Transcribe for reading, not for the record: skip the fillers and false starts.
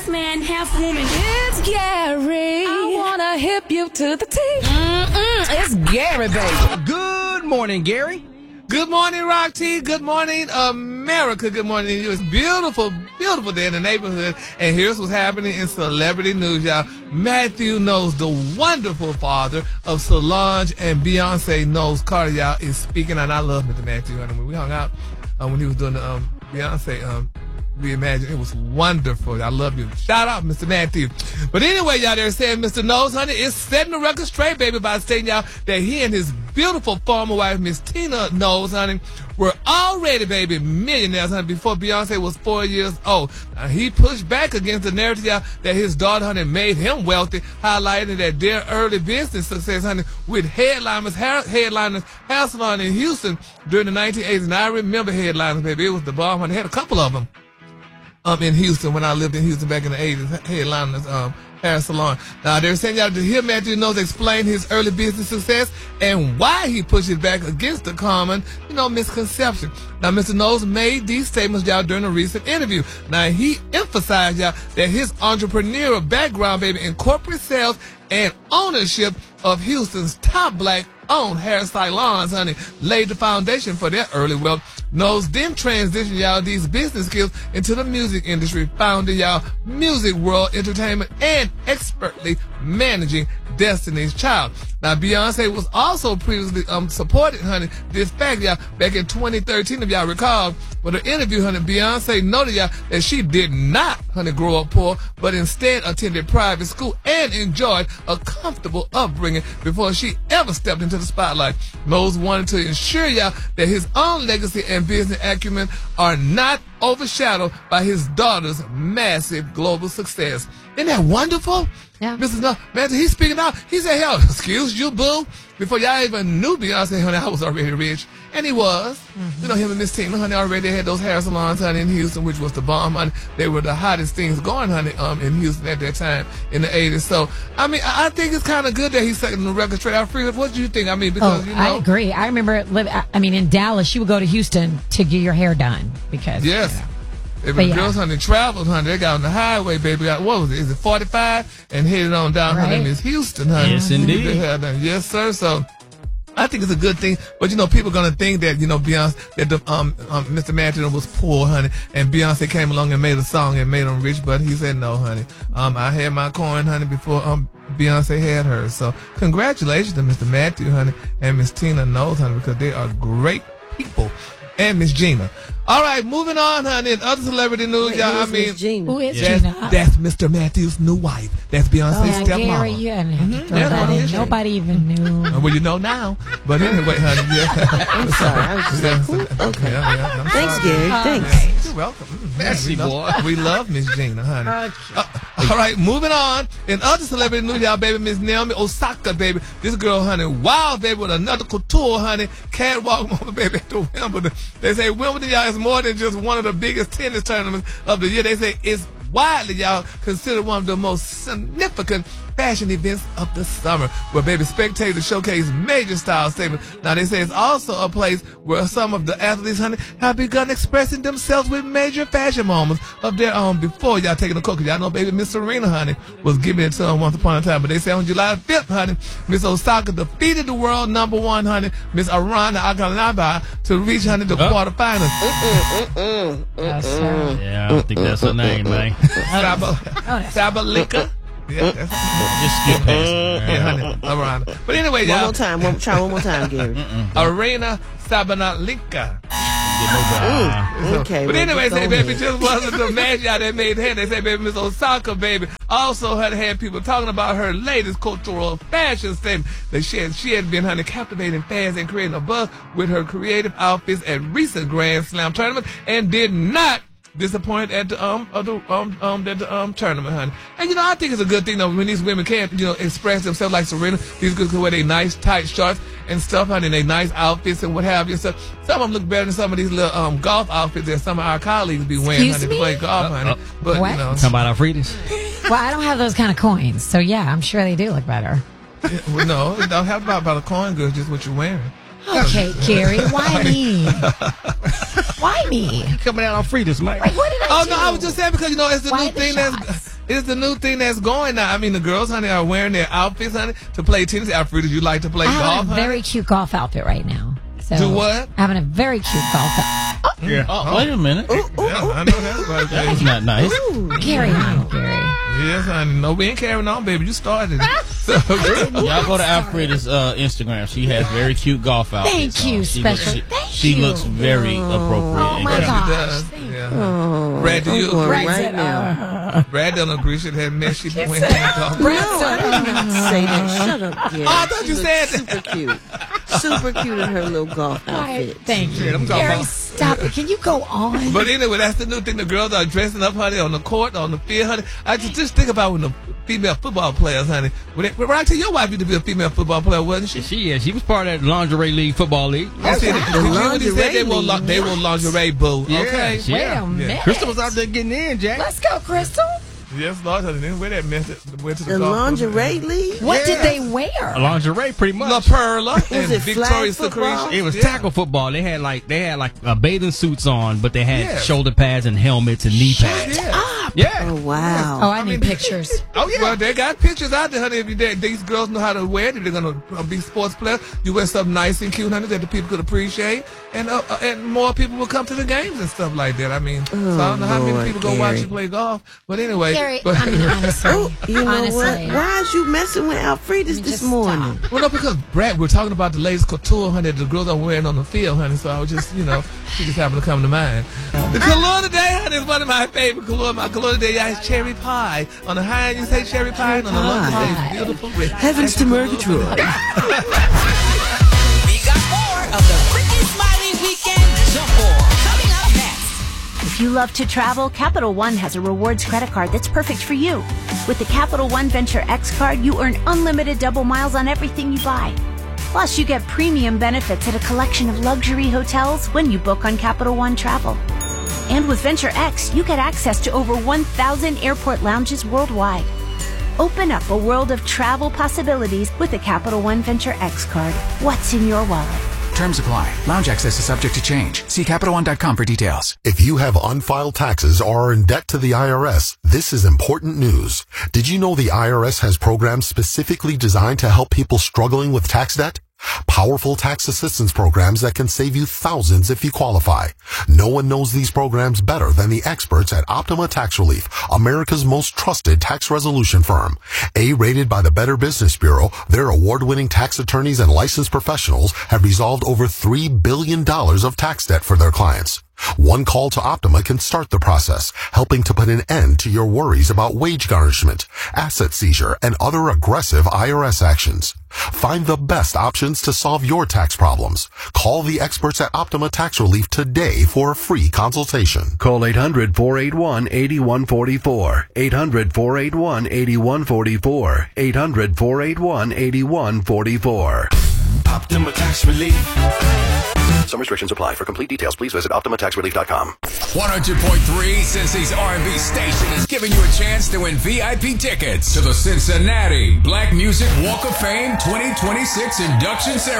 half man, half woman. It's Gary. I wanna hip you to the teeth. It's Gary, baby. Good morning, Gary. Good morning, Rock T. Good morning, America. Good morning to you. It's beautiful, beautiful day in the neighborhood. And here's what's happening in celebrity news, y'all. Matthew Knowles, the wonderful father of Solange and Beyonce Knowles Carter, y'all, is speaking. And I love Mr. Matthew. And when we hung out, when he was doing the Beyonce Reimagine, it was wonderful. I love you. Shout out, Mr. Matthew. But anyway, y'all, they're saying Mr. Knowles, honey, is setting the record straight, baby, by stating, y'all, that he and his beautiful former wife, Miss Tina Knowles, honey, were already, baby, millionaires, honey, before Beyonce was 4 years old. Now, he pushed back against the narrative, y'all, that his daughter, honey, made him wealthy, highlighting that their early business success, honey, with headliners, hair salon in Houston during the 1980s. And I remember headliners, baby. It was the bomb, honey. They had a couple of them. In Houston, when I lived in Houston back in the 80s, headliners, hair salon. Now, they're saying y'all to hear Matthew Knowles explain his early business success and why he pushes back against the common, misconception. Now, Mr. Knowles made these statements, y'all, during a recent interview. Now, he emphasized, y'all, that his entrepreneurial background, baby, in corporate sales and ownership of Houston's top black-owned hair salons, honey, laid the foundation for their early wealth. Knowles then transitioned, y'all, these business skills into the music industry, founding, y'all, Music World Entertainment and expertly managing Destiny's Child. Now, Beyonce was also previously supported, honey, this fact, y'all, back in 2013, if y'all recall, with an interview, honey, Beyonce noted, y'all, that she did not, honey, grow up poor, but instead attended private school and enjoyed a comfortable upbringing before she ever stepped into the spotlight. Knowles wanted to ensure, y'all, that his own legacy and business acumen are not overshadowed by his daughter's massive global success. Isn't that wonderful? Yeah. Mrs. Matthew, he's speaking out. He said, hell, excuse you, boo. Before y'all even knew Beyonce, honey, I was already rich. And he was. Mm-hmm. Him and Miss Tina, honey, already had those hair salons, honey, in Houston, which was the bomb, honey. They were the hottest things going, honey, in Houston at that time in the 80s. So, I mean, I think it's kind of good that he's setting the record straight out. Free. What do you think? I mean, because, I agree. I remember in Dallas, you would go to Houston to get your hair done because. Yes. The girls, honey, traveled, honey. They got on the highway, baby. What was it? Is it 45? And headed on down, honey, Miss Houston, honey. Yes, indeed. Yes, sir. So, I think it's a good thing. But, people are going to think that, Beyonce, that Mr. Matthew was poor, honey. And Beyonce came along and made a song and made him rich. But he said, no, honey. I had my coin, honey, before Beyonce had hers. So, congratulations to Mr. Matthew, honey, and Miss Tina Knowles, honey, because they are great people. And Miss Gina. All right, moving on, honey. In other celebrity news, y'all, who is Gina? That's Mr. Matthew's new wife. That's Beyonce's stepmom. Gary, you hadn't had to throw that in. Nobody even knew. Well, you know now. But anyway, honey, yeah. I'm sorry. I was just like, who? Okay. Yeah, thanks, Gary. Thanks. Right. You're welcome. Messy boy. We love Miss Gina, honey. All right, moving on. In other celebrity news, y'all, baby, Miss Naomi Osaka, baby. This girl, honey, wild, baby, with another couture, honey. Catwalk moment, baby, at the Wimbledon. They say Wimbledon, y'all, is more than just one of the biggest tennis tournaments of the year. They say it's widely, y'all, considered one of the most significant fashion events of the summer, where baby spectators showcase major style statements. Now they say it's also a place where some of the athletes, honey, have begun expressing themselves with major fashion moments of their own before y'all taking the coke. Y'all know baby Miss Serena, honey, was giving it to them once upon a time. But they say on July 5th, honey, Miss Osaka defeated the world number one, honey, Miss Arana Akanaba, to reach, honey, the quarterfinals. Yeah, I don't think that's her name, man. Sabalenka. Yeah, just skip past it. Yeah, honey, Arana. But anyway, y'all. Try one more time, Gary. Arena Sabalenka. Okay. But anyway, say baby, just wasn't the match y'all that made head. They say baby Miss Osaka, baby, also had people talking about her latest cultural fashion statement. That she had been, honey, captivating fans and creating a buzz with her creative outfits at recent Grand Slam tournaments, and did not disappoint at the tournament, honey. And I think it's a good thing though when these women can express themselves like Serena. These girls can wear their nice tight shorts and stuff, honey, and their nice outfits and what have you. So some of them look better than some of these little golf outfits that some of our colleagues be wearing, honey, to play golf, honey. But what? Talking about Alfreda's. Well, I don't have those kind of coins, so yeah, I'm sure they do look better. Well, no, it don't have about a coin, girl, just what you're wearing. Okay, Gary, why me? Why me? Coming out on Frida's, man. Like, what did I do? No, I was just saying because it's the Why new the thing shots? It's the new thing that's going now. I mean, the girls, honey, are wearing their outfits, honey, to play tennis. Alfreda, you like to play I have golf, a honey? very cute golf outfit right now. So Do what? Having a very cute golf outfit. Yeah. Oh, wait a minute. Yeah, I know that's right. That's baby. not nice. Carry on, Gary. Yes, honey. No, we ain't carrying on, baby. You started it. So, Y'all go to Alfreda's Instagram. She has very cute golf outfits. Thank you, on. special. She looks very appropriate. Oh, and my cute. God. she does. Yeah. Brad, do you I'm going agree? right now. Brad don't agree. She had mess. She went in golf. No, I didn't mean to say that. Shut up, Gary. Oh, I thought you She said looks that. super cute. Super cute in her little golf outfit. Thank you. I'm talking Gary, about- stop it. Can you go on? But anyway, that's the new thing. The girls are dressing up, honey, on the court, on the field, honey. I just think about when the female football players, honey. When I tell your wife used to be a female football player, wasn't she? She was part of that lingerie league, football league. I said, did you hear what he said? They lingerie were, they were lingerie boo. Okay. Yeah. Wait a minute. Crystal was out there getting in, Jack. Let's go, Crystal. Yes, Lord, honey. They wear that mess. Went to the The golf course. lingerie league? What did they wear? Lingerie, pretty much. La Perla and it Victoria's flag football? Secret. It was tackle football. They had like bathing suits on, but they had Yeah. shoulder pads and helmets and knee pads. Yeah. Yeah. Oh, wow. Oh, I need pictures. Oh yeah. Well, they got pictures out there, honey. If these girls know how to wear it, if they're gonna be sports players, you wear something nice and cute, honey, that the people could appreciate, and more people will come to the games and stuff like that. I mean, so I don't know how many Lord, people go watch Gary. you play golf, but anyway. Gary, but, I mean, honestly. Oh, you know honestly. what? Why is you messing with Alfreda's this Just morning? stop. well, no, because Brad, we're talking about the latest couture, honey, that the girls are wearing on the field, honey. So I was just, she just happened to come to mind. The color today, honey, is one of my favorite color. My color today is cherry pie. On the high end, you say cherry pie, and on the low, you say it's beautiful red. Heavens to Murgatroyd. We got more of the Ricky Smiley Weekend Jump Ball coming up next. If you love to travel, Capital One has a rewards credit card that's perfect for you. With the Capital One Venture X card, you earn unlimited double miles on everything you buy. Plus, you get premium benefits at a collection of luxury hotels when you book on Capital One Travel. And with Venture X, you get access to over 1,000 airport lounges worldwide. Open up a world of travel possibilities with the Capital One Venture X card. What's in your wallet? Terms apply. Lounge access is subject to change. See CapitalOne.com for details. If you have unfiled taxes or are in debt to the IRS, this is important news. Did you know the IRS has programs specifically designed to help people struggling with tax debt? Powerful tax assistance programs that can save you thousands if you qualify. No one knows these programs better than the experts at Optima Tax Relief, America's most trusted tax resolution firm. A-rated by the Better Business Bureau, their award-winning tax attorneys and licensed professionals have resolved over $3 billion of tax debt for their clients. One call to Optima can start the process, helping to put an end to your worries about wage garnishment, asset seizure, and other aggressive IRS actions. Find the best options to solve your tax problems. Call the experts at Optima Tax Relief today for a free consultation. Call 800-481-8144. 800-481-8144. 800-481-8144. Optima Tax Relief. Some restrictions apply. For complete details, please visit OptimaTaxRelief.com. 102.3 Cincy's R&B station is giving you a chance to win VIP tickets to the Cincinnati Black Music Walk of Fame 2026 induction ceremony.